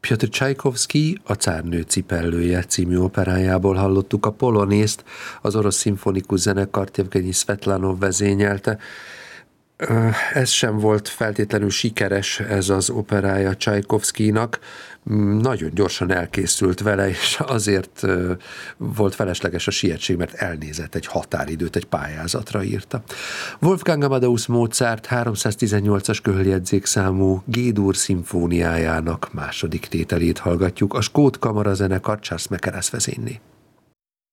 Pjotr Csajkovszky A cárnő cipellője című operájából hallottuk a polonészt, az orosz szimfonikus zenekart Jevgenyi Szvetlanov vezényelte. Ez sem volt feltétlenül sikeres, ez az operája Csajkovszkynak. Nagyon gyorsan elkészült vele, és azért volt felesleges a sietség, mert elnézett egy határidőt, egy pályázatra írta. Wolfgang Amadeus Mozart 318-as köhöljegyzékszámú G-dur szimfóniájának második tételét hallgatjuk, a Skót Kamarazenekar Charles Mackerras vezényli.